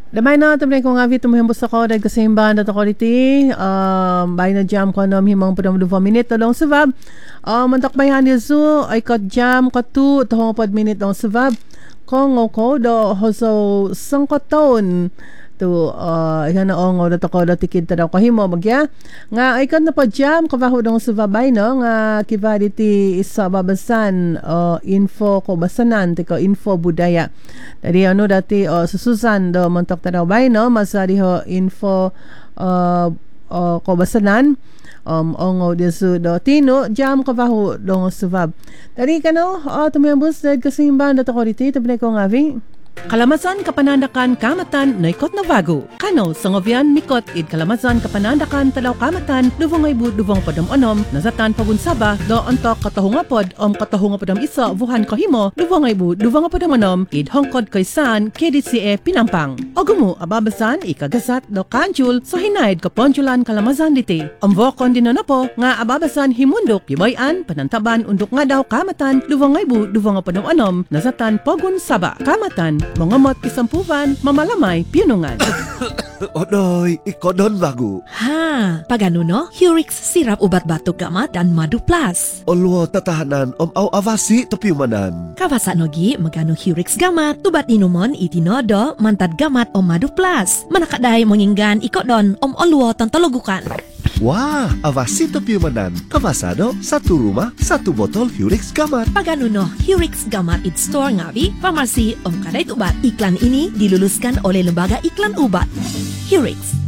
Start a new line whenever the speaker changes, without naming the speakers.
Damay na tabi ko nga vito mo hembos ako dahil kasimbahan na quality bay na jam ko nom himong padam 2 minute long sabab mantakbayan yesu ay kat jam ka tu tahong 4 minute long sabab kung ko do hoso sangkoton to yan na ongo da ko da tikid ta daw kahimo magya nga ay kat na pa jam kabaho dong sababay no nga kivality isa babasan info ko basanan tiko info budaya dari ano dati sususan do montok ta daw bay no masari ho info ko basanan ongo desu do tino jam kabaho dong sabab dari kano tumembus dahil kasimbahan da ko dito tabi ko ngavi Kalamasan kapanandakan kamatan na ikot na bago. Kano, sangovian mikot id kalamasan kapanandakan talaw kamatan duvong ay bud duvong padam onom nazatan pagunsaba do ontok katahungapod katahungapod isa vuhan kahimo duvong ay bud duvong padam onom id hongkod kaysan KDCA Pinampang. Ogumo ababasan ikagasat do kanjul so hinaid kaponjulan kalamasan diti. Amvokon din na po nga ababasan himundok gibayan panantaban undok nga daw kamatan duvong ay bud duvong padam onom nazatan pagunsaba kamatan mga mot isampuvan, mamalamay, pinungan.
Odoy, ikodon bago.
Ha, pagano no? Hurix sirap ubat batuk gamat dan madu plus.
Olwo tatahanan aw avasi topiumanan.
Kawasa nogi magano Hurix gamat, tubat inumon itinodo mantad gamat madu plus. Manakaday menginggan ikodon olwo tantologukan.
Wah, avasi topiumanan. Kawasado, satu rumah, satu botol Hurix gamat.
Pagano no? Hurix gamat it store ngabi, pharmacy kaday tubat. Iklan ini diluluskan oleh Lembaga Iklan Ubat. Hurix.